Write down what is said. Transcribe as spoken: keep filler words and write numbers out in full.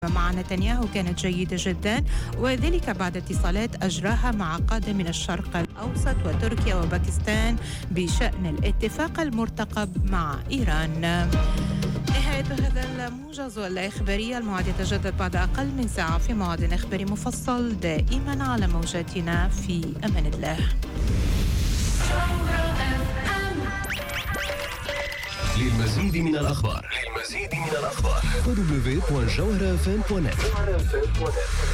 مع نتنياهو كانت جيدة جدا، وذلك بعد اتصالات أجراها مع قادة من الشرق الأوسط وتركيا وباكستان بشأن الاتفاق المرتقب مع إيران. نهاية هذا الموجز والإخبارية، الموعد يتجدد بعد أقل من ساعة في موعد إخباري مفصل دائما على موجاتنا. في أمان الله. للمزيد من الأخبار للمزيد من الأخبار دبليو دبليو دبليو دوت جوهرة إف إم دوت نت.